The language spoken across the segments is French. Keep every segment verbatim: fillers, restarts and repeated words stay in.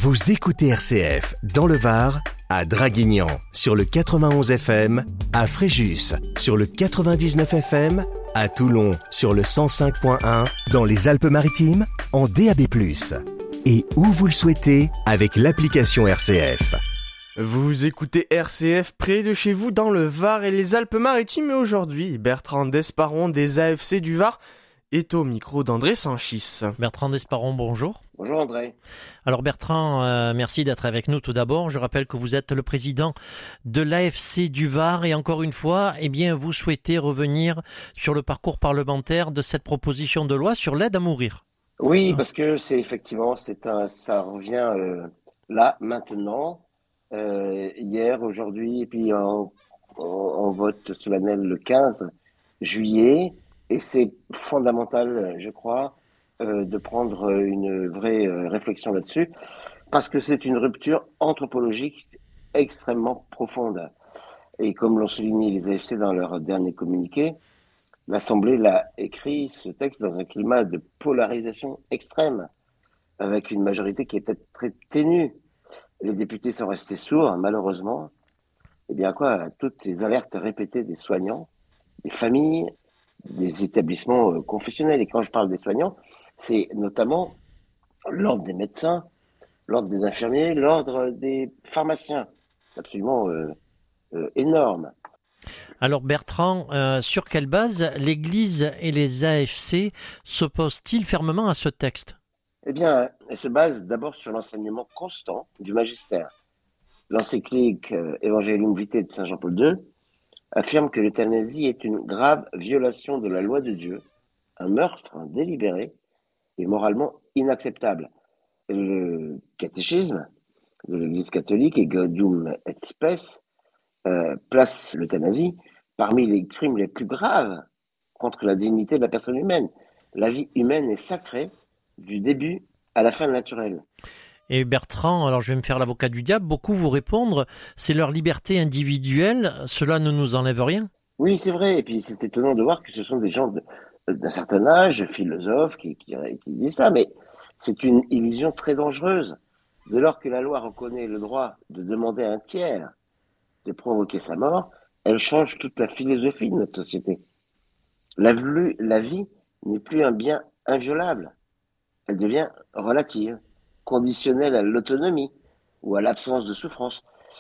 Vous écoutez R C F dans le Var, à Draguignan sur le quatre-vingt-onze F M, à Fréjus sur le quatre-vingt-dix-neuf F M, à Toulon sur le cent cinq point un, dans les Alpes-Maritimes en D A B plus, et où vous le souhaitez avec l'application R C F. Vous écoutez R C F près de chez vous dans le Var et les Alpes-Maritimes, et aujourd'hui, Bertrand Desparon des A F C du Var est au micro d'André Sanchis. Bertrand Desparon, bonjour. Bonjour André. Alors Bertrand, euh, merci d'être avec nous tout d'abord. Je rappelle que vous êtes le président de l'A F C du Var et encore une fois, eh bien, vous souhaitez revenir sur le parcours parlementaire de cette proposition de loi sur l'aide à mourir. Oui, parce que c'est effectivement, c'est un, ça revient euh, là, maintenant, euh, hier, aujourd'hui, et puis en, en, en vote solennel le quinze juillet. Et c'est fondamental, je crois, euh, de prendre une vraie euh, réflexion là-dessus, parce que c'est une rupture anthropologique extrêmement profonde. Et comme l'ont souligné les A F C dans leur dernier communiqué, l'Assemblée l'a écrit, ce texte, dans un climat de polarisation extrême, avec une majorité qui était très ténue. Les députés sont restés sourds, malheureusement. Eh bien quoi, à toutes les alertes répétées des soignants, des familles, des établissements euh, confessionnels. Et quand je parle des soignants, c'est notamment l'ordre des médecins, l'ordre des infirmiers, l'ordre des pharmaciens. C'est absolument euh, euh, énorme. Alors Bertrand, euh, sur quelle base l'Église et les A F C s'opposent-ils fermement à ce texte ? Eh bien, elle se base d'abord sur l'enseignement constant du magistère. L'encyclique euh, Evangelium Vitae de Saint Jean-Paul deux affirme que l'euthanasie est une grave violation de la loi de Dieu, un meurtre délibéré et moralement inacceptable. Et le catéchisme de l'Église catholique et Gaudium et Spes euh, place l'euthanasie parmi les crimes les plus graves contre la dignité de la personne humaine. La vie humaine est sacrée du début à la fin naturelle. Et Bertrand, alors je vais me faire l'avocat du diable, beaucoup vous répondre, c'est leur liberté individuelle, cela ne nous enlève rien. Oui, c'est vrai, et puis c'est étonnant de voir que ce sont des gens de, d'un certain âge, philosophes, qui, qui, qui disent ça, mais c'est une illusion très dangereuse. Dès lors que la loi reconnaît le droit de demander à un tiers de provoquer sa mort, elle change toute la philosophie de notre société. La, la vie n'est plus un bien inviolable, elle devient relative, conditionnelle à l'autonomie ou à l'absence de souffrance.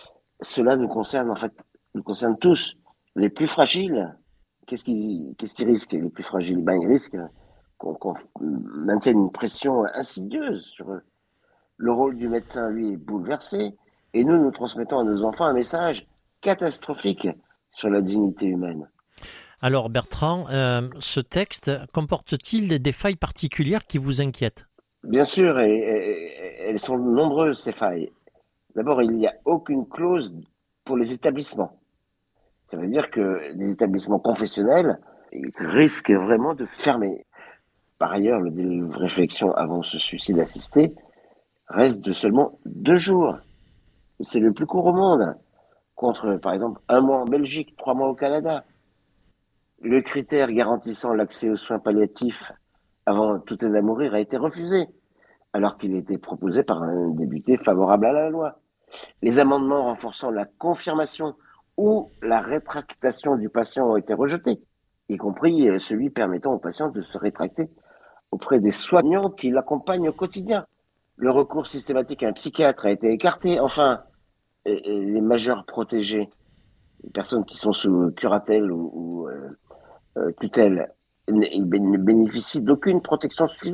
Cela nous concerne en fait, nous concerne tous. Les plus fragiles, qu'est-ce qu'ils qu'est-ce qu'ils risquent les plus fragiles? Ben, ils risquent qu'on, qu'on maintienne une pression insidieuse sur eux. Le rôle du médecin, lui, est bouleversé, et nous, nous transmettons à nos enfants un message catastrophique sur la dignité humaine. Alors Bertrand, euh, ce texte comporte-t-il des failles particulières qui vous inquiètent ? Bien sûr, et, et, et elles sont nombreuses, ces failles. D'abord, il n'y a aucune clause pour les établissements. Ça veut dire que les établissements confessionnels risquent vraiment de fermer. Par ailleurs, le délai de réflexion avant ce suicide assisté reste de seulement deux jours. C'est le plus court au monde, contre, par exemple, un mois en Belgique, trois mois au Canada. Le critère garantissant l'accès aux soins palliatifs avant toute aide à mourir a été refusé, alors qu'il était proposé par un député favorable à la loi. Les amendements renforçant la confirmation ou la rétractation du patient ont été rejetés, y compris celui permettant au patient de se rétracter auprès des soignants qui l'accompagnent au quotidien. Le recours systématique à un psychiatre a été écarté. Enfin, les majeurs protégés, les personnes qui sont sous curatelle ou, ou euh, tutelle, ne bénéficient d'aucune protection suffisante.